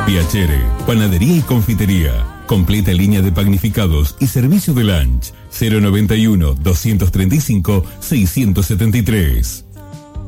Piacere, panadería y confitería. Completa línea de panificados y servicio de lunch. 091-235-673.